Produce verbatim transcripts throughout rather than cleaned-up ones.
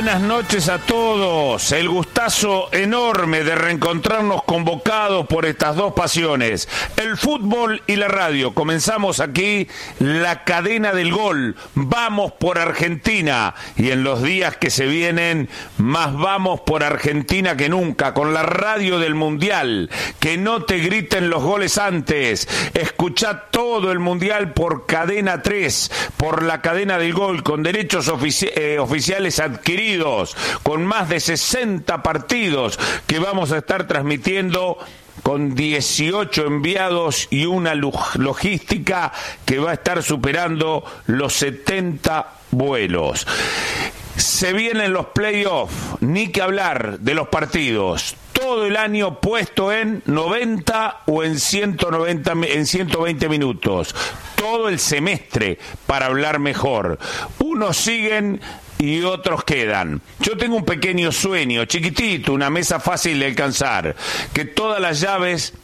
buenas noches a todos. El gustazo enorme de reencontrarnos convocados por estas dos pasiones, el fútbol y la radio. Comenzamos aquí la cadena del gol. Vamos por Argentina. Y en los días que se vienen, más vamos por Argentina que nunca, con la radio del Mundial. Que no te griten los goles antes. Escuchá todo el Mundial por Cadena tres, por la cadena del gol, con derechos ofici- eh, oficiales adquiridos, con más de sesenta partidos que vamos a estar transmitiendo, con dieciocho enviados y una logística que va a estar superando los setenta vuelos. Se vienen los playoffs, ni que hablar de los partidos. Todo el año puesto en noventa o en ciento noventa, en ciento veinte minutos. Todo el semestre para hablar mejor. Unos siguen y otros quedan. Yo tengo un pequeño sueño, chiquitito, una mesa fácil de alcanzar, que todas las llaves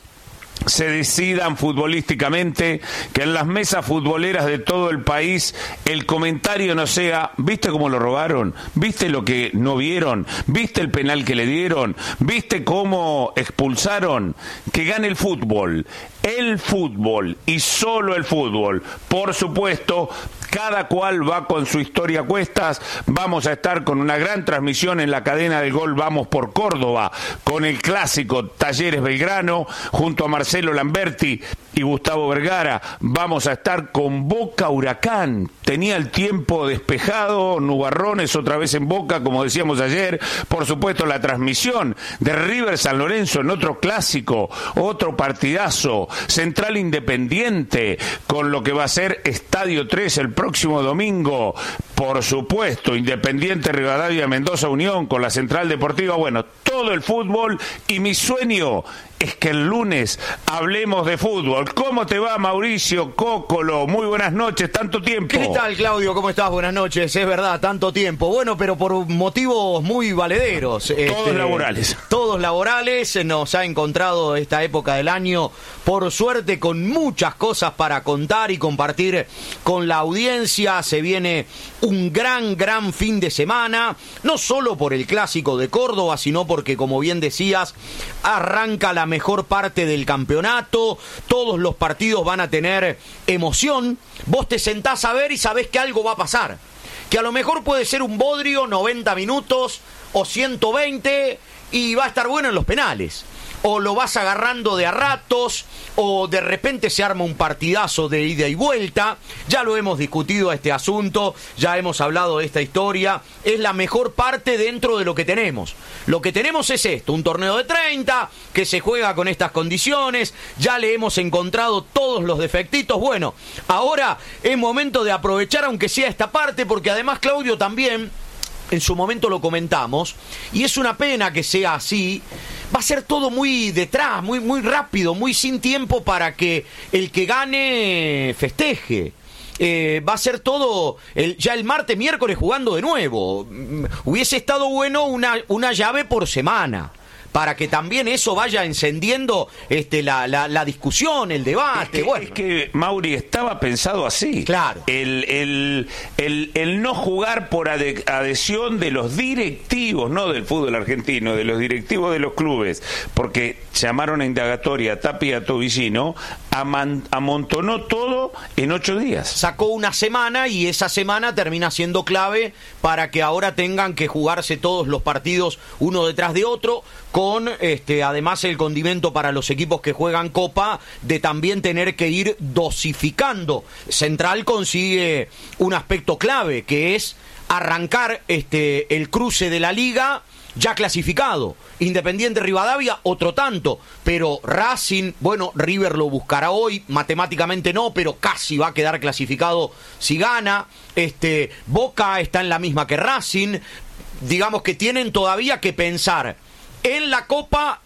se decidan futbolísticamente, que en las mesas futboleras de todo el país el comentario no sea: ¿viste cómo lo robaron? ¿Viste lo que no vieron? ¿Viste el penal que le dieron? ¿Viste cómo expulsaron? Que gane el fútbol, el fútbol y solo el fútbol. Por supuesto, cada cual va con su historia a cuestas. Vamos a estar con una gran transmisión en la cadena del gol. Vamos por Córdoba con el clásico Talleres Belgrano junto a Marcelo Lamberti y Gustavo Vergara. Vamos a estar con Boca Huracán. Tenía el tiempo despejado, nubarrones otra vez en Boca, como decíamos ayer. Por supuesto, la transmisión de River San Lorenzo en otro clásico, otro partidazo. Central Independiente con lo que va a ser Estadio tres el próximo domingo. Por supuesto, Independiente Rivadavia Mendoza Unión con la Central Deportiva. Bueno, todo el fútbol, y mi sueño es que el lunes hablemos de fútbol. ¿Cómo te va, Mauricio Cócolo? Muy buenas noches, tanto tiempo. ¿Qué tal, Claudio? ¿Cómo estás? Buenas noches. Es verdad, tanto tiempo. Bueno, pero por motivos muy valederos. Todos este, laborales. Todos laborales. Nos ha encontrado esta época del año, por suerte, con muchas cosas para contar y compartir con la audiencia. Se viene un gran, gran fin de semana, no solo por el Clásico de Córdoba, sino porque, como bien decías, arranca la mejor parte del campeonato. Todos los partidos van a tener emoción. Vos te sentás a ver y sabés que algo va a pasar, que a lo mejor puede ser un bodrio noventa minutos o ciento veinte y va a estar bueno en los penales, o lo vas agarrando de a ratos, o de repente se arma un partidazo de ida y vuelta. Ya lo hemos discutido este asunto, ya hemos hablado de esta historia. Es la mejor parte dentro de lo que tenemos. Lo que tenemos es esto, un torneo de treinta que se juega con estas condiciones. Ya le hemos encontrado todos los defectitos. Bueno, ahora es momento de aprovechar aunque sea esta parte, porque además, Claudio, también en su momento lo comentamos, y es una pena que sea así. Va a ser todo muy detrás, muy, muy rápido, muy sin tiempo para que el que gane festeje. Eh, va a ser todo el, ya el martes, miércoles jugando de nuevo. Hubiese estado bueno una, una llave por semana, para que también eso vaya encendiendo este, la, la, la discusión, el debate. Es que, bueno. es que, Mauri, estaba pensado así. Claro. El, el, el, el no jugar por ade- adhesión de los directivos, no del fútbol argentino, de los directivos de los clubes, porque llamaron a indagatoria a Tapia y a Tobillino, aman- amontonó todo en ocho días. Sacó una semana y esa semana termina siendo clave para que ahora tengan que jugarse todos los partidos uno detrás de otro, con este además el condimento para los equipos que juegan Copa de también tener que ir dosificando. Central consigue un aspecto clave, que es arrancar este el cruce de la liga ya clasificado. Independiente Rivadavia, otro tanto, pero Racing, bueno, River lo buscará hoy, matemáticamente no, pero casi va a quedar clasificado si gana. Este, Boca está en la misma que Racing. Digamos que tienen todavía que pensar en la Copa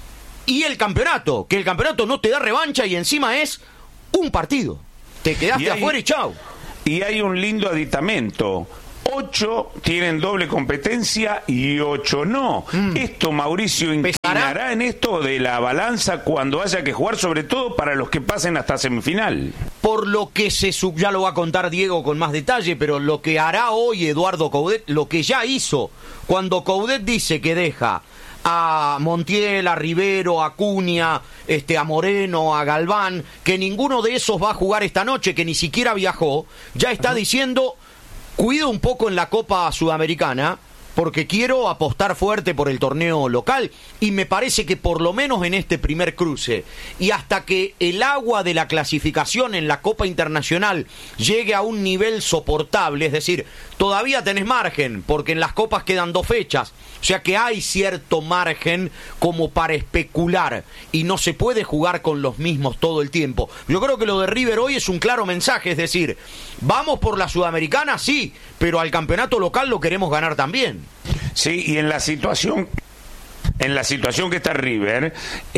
y el campeonato, que el campeonato no te da revancha y encima es un partido. Te quedaste y hay, afuera y chau. Y hay un lindo aditamento. ocho tienen doble competencia y ocho no. Mm. Esto, Mauricio, inclinará en esto de la balanza cuando haya que jugar, sobre todo para los que pasen hasta semifinal. Por lo que se sub, ya lo va a contar Diego con más detalle, pero lo que hará hoy Eduardo Coudet, lo que ya hizo, cuando Coudet dice que deja a Montiel, a Rivero, a Acuña, este, a Moreno, a Galván, que ninguno de esos va a jugar esta noche, que ni siquiera viajó, ya está diciendo, cuido un poco en la Copa Sudamericana, porque quiero apostar fuerte por el torneo local, y me parece que por lo menos en este primer cruce, y hasta que el agua de la clasificación en la Copa Internacional llegue a un nivel soportable, es decir, todavía tenés margen, porque en las copas quedan dos fechas, o sea que hay cierto margen como para especular, y no se puede jugar con los mismos todo el tiempo. Yo creo que lo de River hoy es un claro mensaje, es decir, vamos por la Sudamericana, sí, pero al campeonato local lo queremos ganar también. Sí, y en la situación, en la situación que está River,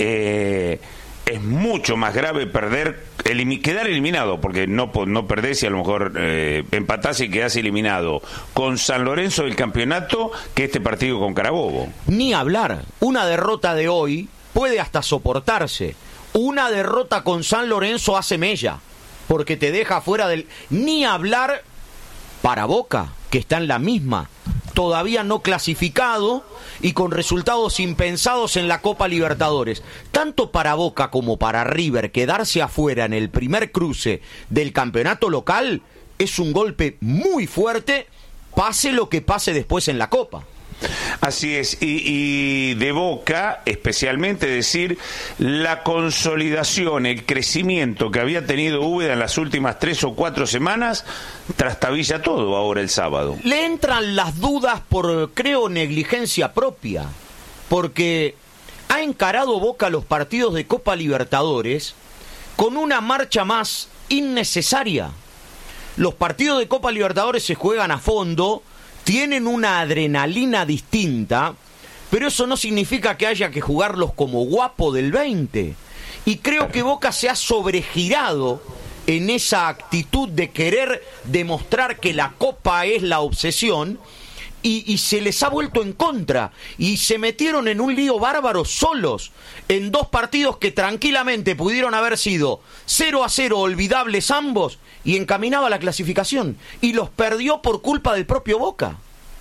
eh, es mucho más grave perder, elimi- quedar eliminado, porque no, no perdés y a lo mejor eh, empatás y quedás eliminado con San Lorenzo del campeonato que este partido con Carabobo. Ni hablar, una derrota de hoy puede hasta soportarse, una derrota con San Lorenzo hace mella, porque te deja fuera del... Ni hablar para Boca, que está en la misma, todavía no clasificado y con resultados impensados en la Copa Libertadores. Tanto para Boca como para River, quedarse afuera en el primer cruce del campeonato local es un golpe muy fuerte, pase lo que pase después en la Copa. Así es, y, y de Boca, especialmente decir la consolidación, el crecimiento que había tenido Úbeda en las últimas tres o cuatro semanas, trastabilla todo ahora el sábado. Le entran las dudas por, creo, negligencia propia, porque ha encarado Boca los partidos de Copa Libertadores con una marcha más innecesaria. Los partidos de Copa Libertadores se juegan a fondo, tienen una adrenalina distinta, pero eso no significa que haya que jugarlos como guapo del veinte. Y creo que Boca se ha sobregirado en esa actitud de querer demostrar que la Copa es la obsesión, y, y se les ha vuelto en contra, y se metieron en un lío bárbaro solos, en dos partidos que tranquilamente pudieron haber sido cero a cero, olvidables ambos, y encaminaba la clasificación, y los perdió por culpa del propio Boca.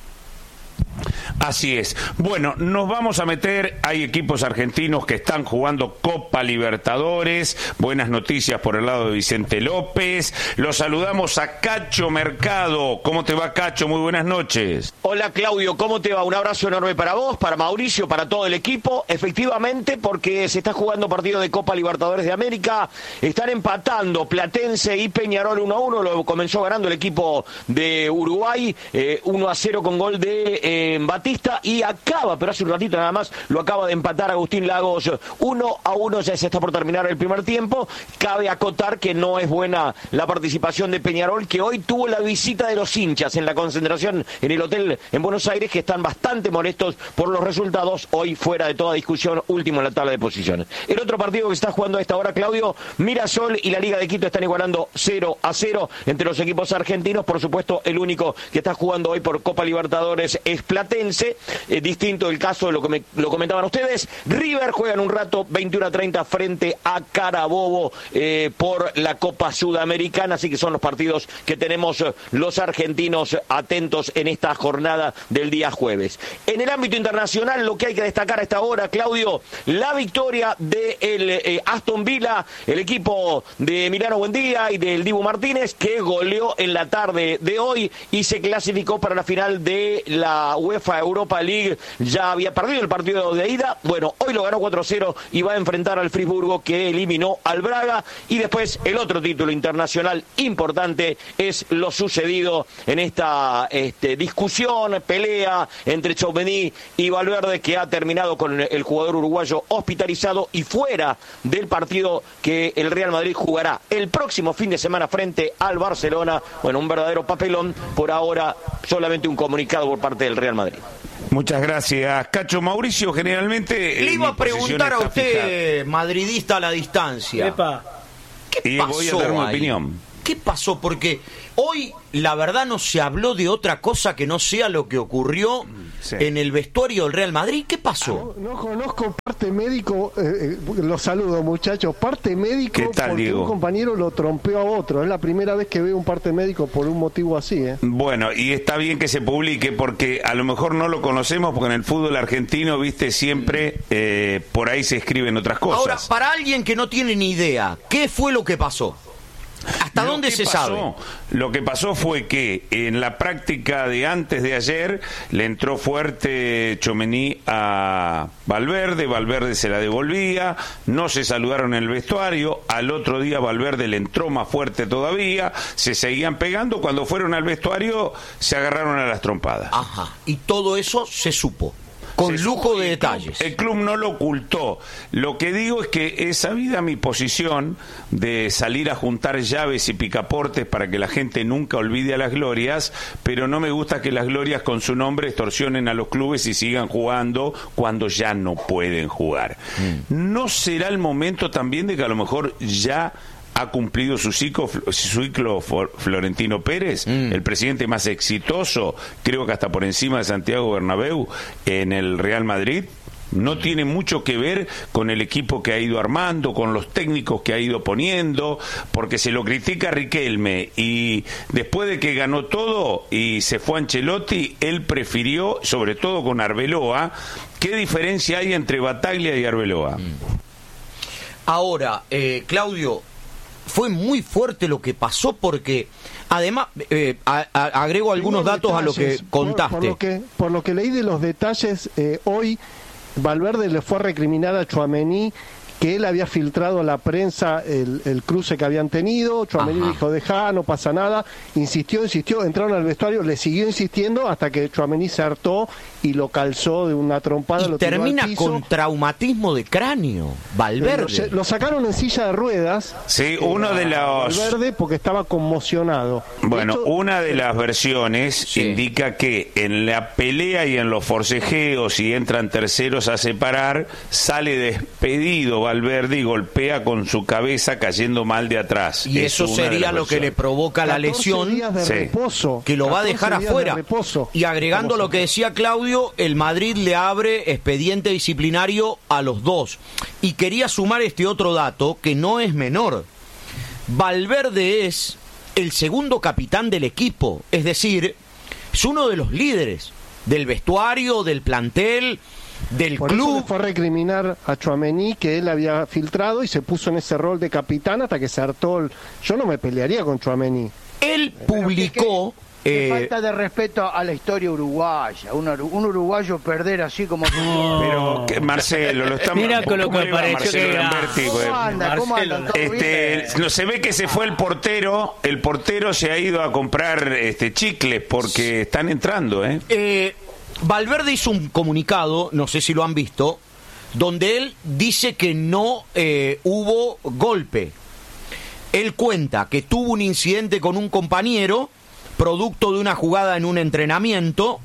Así es. Bueno, nos vamos a meter, hay equipos argentinos que están jugando Copa Libertadores, buenas noticias por el lado de Vicente López. Los saludamos a Cacho Mercado. ¿Cómo te va, Cacho? Muy buenas noches. Hola, Claudio, ¿cómo te va? Un abrazo enorme para vos, para Mauricio, para todo el equipo. Efectivamente, porque se está jugando partido de Copa Libertadores de América, están empatando Platense y Peñarol uno a uno, lo comenzó ganando el equipo de Uruguay, eh, uno a cero con gol de eh, Batista, y acaba, pero hace un ratito nada más, lo acaba de empatar Agustín Lagos, uno a uno, ya se está por terminar el primer tiempo. Cabe acotar que no es buena la participación de Peñarol, que hoy tuvo la visita de los hinchas en la concentración en el hotel en Buenos Aires, que están bastante molestos por los resultados, hoy fuera de toda discusión, último en la tabla de posiciones. El otro partido que se está jugando a esta hora, Claudio, Mirasol y la Liga de Quito están igualando cero a cero entre los equipos argentinos. Por supuesto, el único que está jugando hoy por Copa Libertadores es Platense, eh, distinto el caso de lo que me, lo comentaban ustedes. River juega en un rato veintiuno a treinta frente a Carabobo eh, por la Copa Sudamericana, así que son los partidos que tenemos eh, los argentinos atentos en esta jornada del día jueves. En el ámbito internacional, lo que hay que destacar a esta hora, Claudio, la victoria del eh, Aston Villa, el equipo de Emiliano Buendía y del Dibu Martínez, que goleó en la tarde de hoy y se clasificó para la final de la UEFA Europa League. Ya había perdido el partido de ida, bueno, hoy lo ganó cuatro a cero y va a enfrentar al Friburgo, que eliminó al Braga. Y después el otro título internacional importante es lo sucedido en esta este, discusión, pelea entre Tchouaméni y Valverde, que ha terminado con el jugador uruguayo hospitalizado y fuera del partido que el Real Madrid jugará el próximo fin de semana frente al Barcelona. Bueno, un verdadero papelón. Por ahora solamente un comunicado por parte del Real Madrid. Muchas gracias, Cacho. Mauricio, generalmente... Le iba a preguntar a usted, fija. Madridista a la distancia. Epa. ¿Qué y pasó voy a dar mi ahí? opinión. ¿Qué pasó? Porque hoy, la verdad, no se habló de otra cosa que no sea lo que ocurrió sí. en el vestuario del Real Madrid. ¿Qué pasó? No, no conozco parte médico, eh, eh, los saludo, muchachos, parte médico ¿Qué tal, porque Diego? Un compañero lo trompeó a otro. Es la primera vez que veo un parte médico por un motivo así. ¿eh? Bueno, y está bien que se publique porque a lo mejor no lo conocemos porque en el fútbol argentino, viste, siempre eh, por ahí se escriben otras cosas. Ahora, para alguien que no tiene ni idea, ¿qué fue lo que pasó? ¿Hasta lo dónde se pasó, sabe? Lo que pasó fue que en la práctica de antes de ayer le entró fuerte Tchouaméni a Valverde, Valverde se la devolvía, no se saludaron en el vestuario, al otro día Valverde le entró más fuerte todavía, se seguían pegando, cuando fueron al vestuario se agarraron a las trompadas. Ajá, y todo eso se supo. Con Se lujo de detalles. El club no lo ocultó. Lo que digo es que he sabida mi posición de salir a juntar llaves y picaportes para que la gente nunca olvide a las glorias, pero no me gusta que las glorias con su nombre extorsionen a los clubes y sigan jugando cuando ya no pueden jugar. Mm. ¿No será el momento también de que a lo mejor ya ha cumplido su ciclo, su ciclo Florentino Pérez, mm. el presidente más exitoso, creo que hasta por encima de Santiago Bernabéu, en el Real Madrid? No tiene mucho que ver con el equipo que ha ido armando, con los técnicos que ha ido poniendo, porque se lo critica a Riquelme y después de que ganó todo y se fue a Ancelotti, él prefirió, sobre todo con Arbeloa. ¿Qué diferencia hay entre Bataglia y Arbeloa? Mm. Ahora, eh, Claudio, fue muy fuerte lo que pasó porque, además, eh, a, a, agrego algunos datos detalles, a lo que contaste. Por, por, lo, que, por lo que leí de los detalles, eh, hoy Valverde le fue a recriminar a Tchouaméni que él había filtrado a la prensa el, el cruce que habían tenido. Tchouaméni dijo, dejá, no pasa nada. Insistió, insistió, entraron al vestuario, le siguió insistiendo hasta que Tchouaméni se hartó y lo calzó de una trompada. Y lo termina tiró al piso. Con traumatismo de cráneo, Valverde. Lo, lo sacaron en silla de ruedas. Sí, uno de los... Valverde porque estaba conmocionado. Bueno, Esto... una de las versiones sí. indica que en la pelea y en los forcejeos, si entran terceros a separar, sale despedido Valverde y golpea con su cabeza cayendo mal de atrás. Y es eso sería lo que le provoca la lesión de sí. reposo, que lo va a dejar afuera. Y agregando lo que decía Claudio, el Madrid le abre expediente disciplinario a los dos. Y quería sumar este otro dato que no es menor. Valverde es el segundo capitán del equipo, es decir, es uno de los líderes del vestuario, del plantel, del Por club. Eso le fue a recriminar a Tchouaméni que él había filtrado y se puso en ese rol de capitán hasta que se hartó. El... Yo no me pelearía con Tchouaméni. Él publicó... Qué eh... falta de respeto a la historia uruguaya. Un, un uruguayo perder así como... No. Pero, que Marcelo, lo estamos... Mira con lo que pareció que era. ¿Cómo anda? ¿Cómo anda? Este, no, se ve que se fue el portero. El portero se ha ido a comprar este chicles porque están entrando, ¿eh? Eh... Valverde hizo un comunicado, no sé si lo han visto, donde él dice que no eh, hubo golpe. Él cuenta que tuvo un incidente con un compañero, producto de una jugada en un entrenamiento.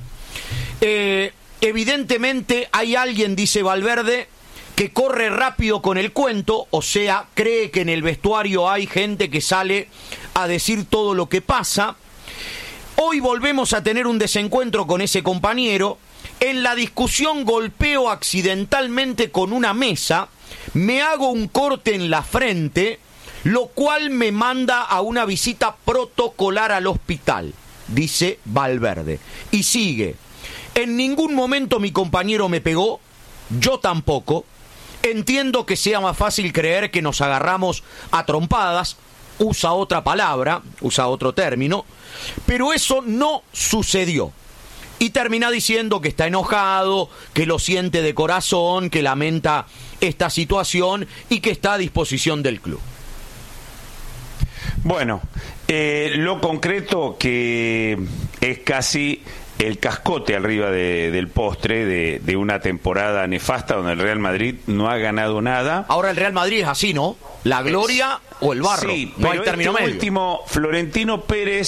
Eh, evidentemente hay alguien, dice Valverde, que corre rápido con el cuento, o sea, cree que en el vestuario hay gente que sale a decir todo lo que pasa. Hoy volvemos a tener un desencuentro con ese compañero. En la discusión golpeo accidentalmente con una mesa, me hago un corte en la frente, lo cual me manda a una visita protocolar al hospital, dice Valverde. Y sigue, en ningún momento mi compañero me pegó, yo tampoco. Entiendo que sea más fácil creer que nos agarramos a trompadas, usa otra palabra, usa otro término, pero eso no sucedió. Y termina diciendo que está enojado, que lo siente de corazón, que lamenta esta situación y que está a disposición del club. Bueno, eh, lo concreto que es casi el cascote arriba de, del postre de, de una temporada nefasta donde el Real Madrid no ha ganado nada. Ahora el Real Madrid es así, ¿no? La gloria es, o el barro, sí, no hay término este medio. Último, Florentino Pérez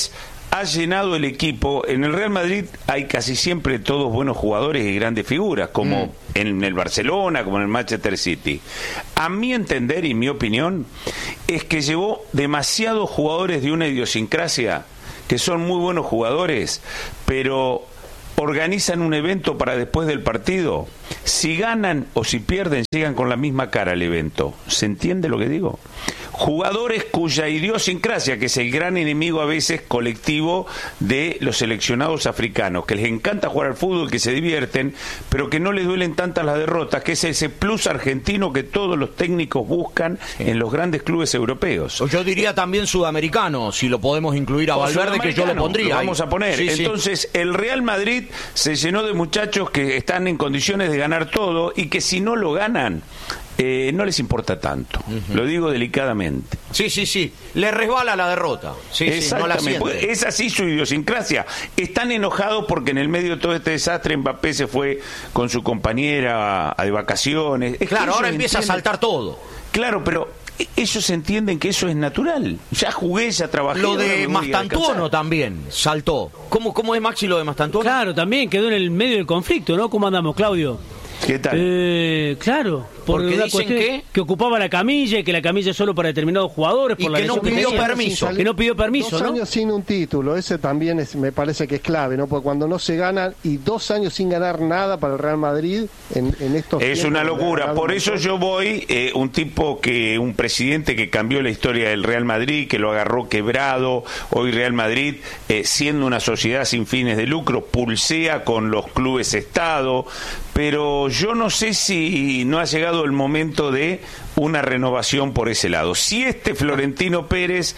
ha llenado el equipo. En el Real Madrid hay casi siempre todos buenos jugadores y grandes figuras, como mm. en el Barcelona, como en el Manchester City. A mi entender y mi opinión es que llevó demasiados jugadores de una idiosincrasia, que son muy buenos jugadores, pero organizan un evento para después del partido. Si ganan o si pierden, llegan con la misma cara al evento. ¿Se entiende lo que digo? Jugadores cuya idiosincrasia, que es el gran enemigo a veces colectivo de los seleccionados africanos, que les encanta jugar al fútbol, que se divierten, pero que no les duelen tantas las derrotas, que es ese plus argentino que todos los técnicos buscan en los grandes clubes europeos. Yo diría también sudamericano, si lo podemos incluir a Valverde, que yo lo pondría. Lo vamos a poner. Sí, Entonces, sí. el Real Madrid se llenó de muchachos que están en condiciones de ganar todo y que si no lo ganan, Eh, no les importa tanto. Uh-huh. Lo digo delicadamente. Sí, sí, sí. Le resbala la derrota. Sí, sí, no la siente. Es así su idiosincrasia. Están enojados porque en el medio de todo este desastre Mbappé se fue con su compañera a, de vacaciones. Es claro, ahora empieza entienden... a saltar todo. Claro, pero ellos entienden que eso es natural. Ya jugué, ya trabajé. Lo de Mastantuono también saltó. ¿Cómo, ¿Cómo es, Maxi, lo de Mastantuono? Claro, también quedó en el medio del conflicto, ¿no? ¿Cómo andamos, Claudio? ¿Qué tal? Eh, claro, por Porque una dicen cuestión que... que ocupaba la camilla y que la camilla es solo para determinados jugadores. Por y la que no pidió que permiso. Que no pidió permiso, Dos ¿no? años sin un título, ese también es, me parece que es clave, ¿no? Porque cuando no se gana, y dos años sin ganar nada para el Real Madrid en, en estos Es una locura, por eso yo voy, eh, un tipo que, un presidente que cambió la historia del Real Madrid, que lo agarró quebrado, hoy Real Madrid, eh, siendo una sociedad sin fines de lucro, pulsea con los clubes Estado, pero yo no sé si no ha llegado el momento de una renovación por ese lado. Si este Florentino Pérez,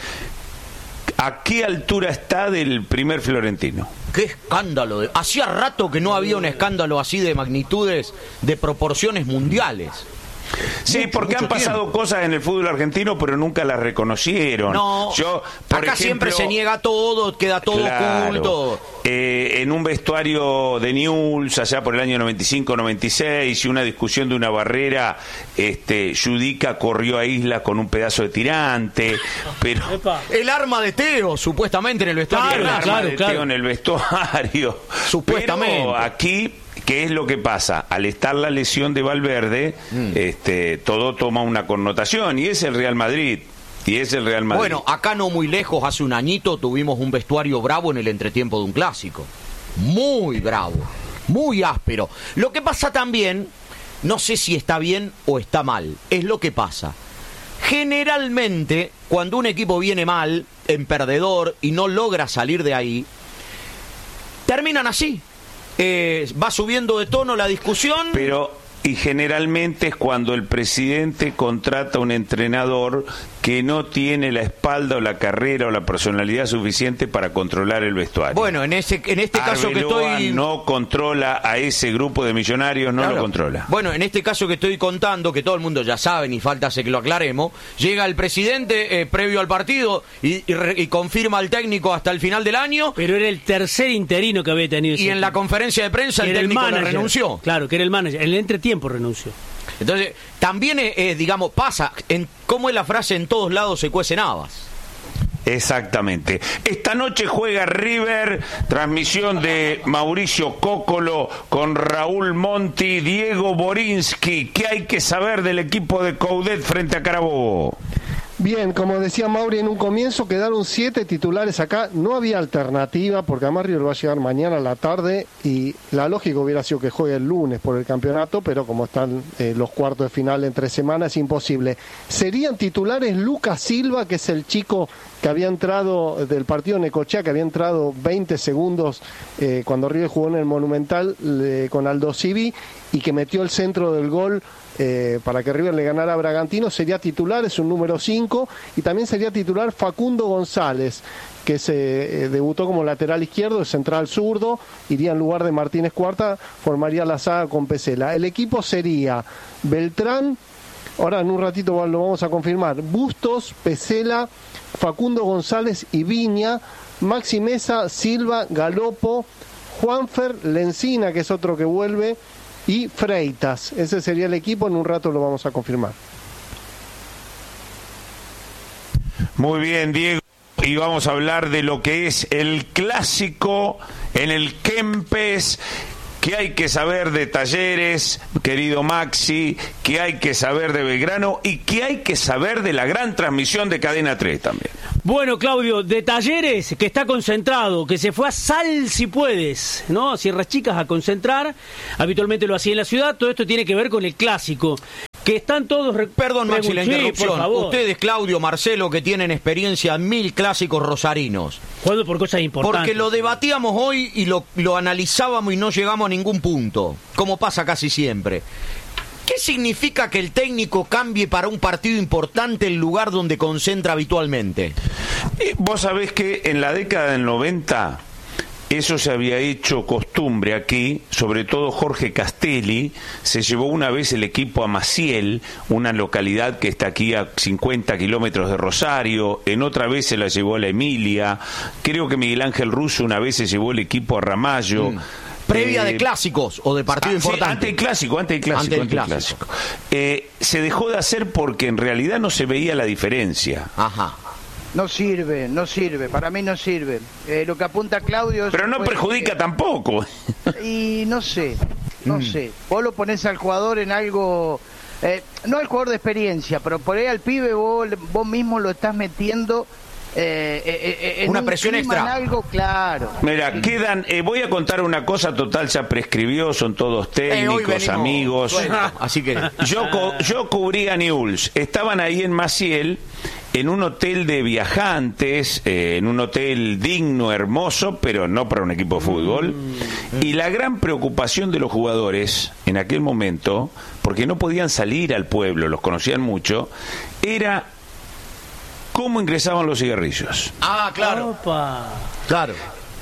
¿a qué altura está del primer Florentino? ¡Qué escándalo! Hacía rato que no había un escándalo así de magnitudes, de proporciones mundiales. Sí, mucho, porque mucho han pasado tiempo. cosas en el fútbol argentino, pero nunca las reconocieron. No, Yo, por acá ejemplo, siempre se niega todo, queda todo claro, oculto. Eh, en un vestuario de Newell's, allá por el año noventa y cinco noventa y seis, y una discusión de una barrera, este, Judica corrió a Isla con un pedazo de tirante, pero... El arma de Teo, supuestamente, en el vestuario. Claro, el arma claro, de claro. Teo en el vestuario. Supuestamente. Pero aquí... ¿Qué es lo que pasa? Al estar la lesión de Valverde, mm. este, todo toma una connotación, y es el Real Madrid. Y es el Real Madrid. Bueno, acá no muy lejos, hace un añito tuvimos un vestuario bravo en el entretiempo de un clásico. Muy bravo, muy áspero. Lo que pasa también, no sé si está bien o está mal, es lo que pasa. Generalmente, cuando un equipo viene mal, en perdedor, y no logra salir de ahí, terminan así. Eh, va subiendo de tono la discusión. Pero, y generalmente es cuando el presidente contrata a un entrenador que no tiene la espalda o la carrera o la personalidad suficiente para controlar el vestuario. Bueno, en ese en este caso que estoy... no controla a ese grupo de millonarios, no claro. lo controla. Bueno, en este caso que estoy contando, que todo el mundo ya sabe, ni falta hace que lo aclaremos, llega el presidente eh, previo al partido y, y, y confirma al técnico hasta el final del año. Pero era el tercer interino que había tenido. Y en equipo. La conferencia de prensa el técnico el manager, renunció. Claro, que era el manager. En el entretiempo renunció. Entonces, también, eh, digamos, pasa, en, ¿cómo es la frase? En todos lados se cuecen habas. Exactamente. Esta noche juega River, transmisión de Mauricio Cóccolo con Raúl Monti, Diego Borinsky. ¿Qué hay que saber del equipo de Coudet frente a Carabobo? Bien, como decía Mauri en un comienzo, quedaron siete titulares acá, no había alternativa porque además River va a llegar mañana a la tarde y la lógica hubiera sido que juegue el lunes por el campeonato, pero como están eh, los cuartos de final entre semanas es imposible. Serían titulares Lucas Silva, que es el chico que había entrado del partido Necochea, que había entrado veinte segundos eh, cuando River jugó en el Monumental eh, con Aldo Civi y que metió el centro del gol eh, para que River le ganara a Bragantino. Sería titular, es un número cinco, y también sería titular Facundo González, que se eh, debutó como lateral izquierdo, central zurdo, iría en lugar de Martínez Cuarta, formaría la saga con Pesela. El equipo sería Beltrán, ahora en un ratito lo vamos a confirmar, Bustos, Pesela, Facundo González y Viña, Maxi Mesa, Silva, Galopo, Juanfer, Lencina, que es otro que vuelve, y Freitas. Ese sería el equipo, en un rato lo vamos a confirmar. Muy bien, Diego. y vamos a hablar de lo que es el clásico en el Kempes. ¿Qué hay que saber de Talleres, querido Maxi? ¿Qué hay que saber de Belgrano? ¿Y qué hay que saber de la gran transmisión de Cadena tres también? Bueno, Claudio, de Talleres, que está concentrado, que se fue a Sal si puedes, ¿no? Sierras Chicas a concentrar, habitualmente lo hacía en la ciudad, todo esto tiene que ver con el clásico. Que están todos... Re- Perdón, Maxi, la interrupción. Sí, ustedes, Claudio, Marcelo, que tienen experiencia en mil clásicos rosarinos. Jugando por cosas importantes. Porque lo debatíamos hoy y lo, lo analizábamos y no llegamos a ningún punto, como pasa casi siempre. ¿Qué significa que el técnico cambie para un partido importante el lugar donde concentra habitualmente? Eh, vos sabés que en la década del noventa... eso se había hecho costumbre aquí, sobre todo Jorge Castelli se llevó una vez el equipo a Maciel, una localidad que está aquí a cincuenta kilómetros de Rosario, en otra vez se la llevó a la Emilia, creo que Miguel Ángel Russo una vez se llevó el equipo a Ramallo. Mm. Previa eh, de clásicos o de partido ah, importante. Sí, ante el clásico, ante el clásico, ante el ante el clásico. clásico. Eh, se dejó de hacer porque en realidad no se veía la diferencia. Ajá. No sirve, no sirve, para mí no sirve. Eh, lo que apunta Claudio... es Pero no pues, perjudica eh, tampoco. Y no sé, no Mm. sé. Vos lo ponés al jugador en algo... Eh, no al jugador de experiencia, pero por ahí al pibe vos, vos mismo lo estás metiendo... Eh, eh, eh, en una un presión clima, extra. en algo claro. Mira, quedan, eh, voy a contar una cosa, total ya prescribió, son todos Eh, hoy técnicos, venimos amigos. sueltos, así que... Yo, co- yo cubrí a Newell's, estaban ahí en Maciel, en un hotel de viajantes, eh, en un hotel digno, hermoso, pero no para un equipo de fútbol. Y la gran preocupación de los jugadores en aquel momento, porque no podían salir al pueblo, los conocían mucho, era cómo ingresaban los cigarrillos. Ah, claro. Opa. Claro.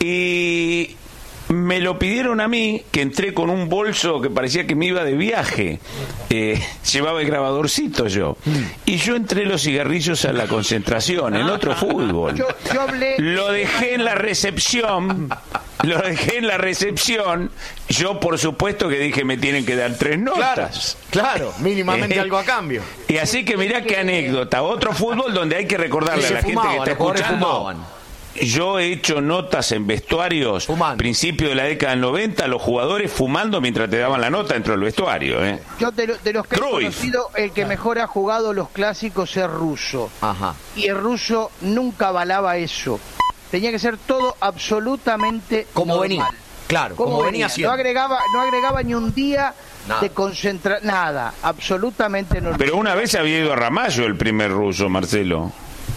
Y me lo pidieron a mí, que entré con un bolso que parecía que me iba de viaje. Eh, llevaba el grabadorcito yo. Y yo entré los cigarrillos a la concentración, en otro fútbol. Yo, yo hablé... Lo dejé en la recepción. Lo dejé en la recepción. Yo, por supuesto, que dije, me tienen que dar tres notas. Claro, mínimamente Eh, algo a cambio. Y así que mirá qué anécdota. Otro fútbol donde hay que recordarle Y a se la gente fumaban, que está los jugadores escuchando. fumaban. Yo he hecho notas en vestuarios, Fumando. principio de la década del noventa, los jugadores fumando mientras te daban la nota dentro del vestuario. ¿eh? Yo de, lo- de los que he Cruyff. conocido, el que mejor ha jugado los clásicos es Russo. Ajá. Y el Russo nunca avalaba eso. Tenía que ser todo absolutamente Como normal. venía. Claro, como, venía No siendo. agregaba, no agregaba ni un día Nada. de concentrar, nada, absolutamente normal. Pero una vez había ido a Ramallo el primer ruso, Marcelo.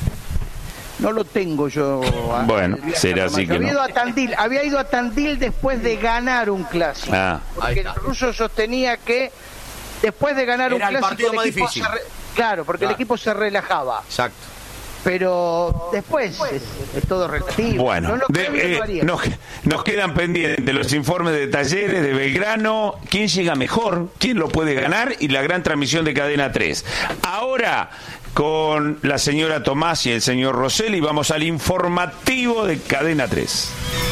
No lo tengo yo. a- Bueno, el viaje será a así Ramallo. que había no. ido a Tandil, había ido a Tandil después de ganar un clásico. Ah. Ahí Porque el está. ruso sostenía que después de ganar Era un el clásico partido más equipo difícil. se re- claro, porque Claro. el equipo se relajaba. Exacto. Pero después es, es todo relativo. Bueno, No lo de- creo y no eh, lo haría. nos, nos quedan pendientes los informes de Talleres, de Belgrano, quién llega mejor, quién lo puede ganar y la gran transmisión de Cadena tres. Ahora, con la señora Tomás y el señor Rosselli, vamos al informativo de Cadena tres.